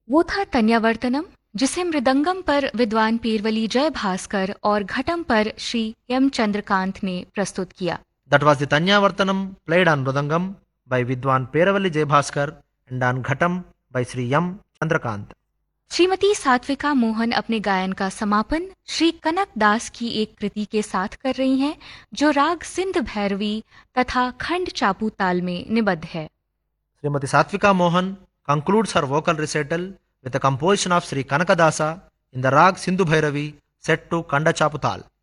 वो था तन्यावर्तनम, जिसे मृदंगम पर विद्वान पेरवली जय भास्कर और घटम पर श्री एम चंद्रकांत ने प्रस्तुत किया। That was the Tanyavartanam played on Mridangam by Vidwan Peravalli Jayabhaskar and on Ghatam by Sri M. Chandrakant. Shrimati सात्विका Mohan अपने गायन का समापन श्री कनक दास की एक कृति के साथ कर रही हैं, जो राग सिंध भैरवी तथा खंड चापू ताल में निबद्ध है। Srimati Satvika Mohan concludes her vocal recital with a composition of Sri Kanakadasa in the rag Sindhu Bhairavi set to Kanda Chaputal.